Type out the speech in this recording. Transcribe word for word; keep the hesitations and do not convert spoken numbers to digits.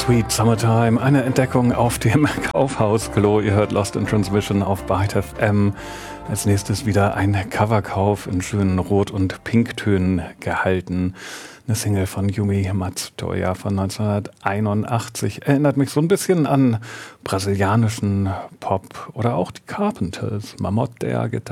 Sweet Summertime, eine Entdeckung auf dem Kaufhausklo. Ihr hört Lost in Transmission auf Byte F M. Als nächstes wieder ein Coverkauf in schönen Rot- und Pinktönen gehalten. Eine Single von Yumi Matsutoya von neunzehnhunderteinundachtzig. Erinnert mich so ein bisschen an brasilianischen Pop oder auch die Carpenters. Mamot der Gitarre.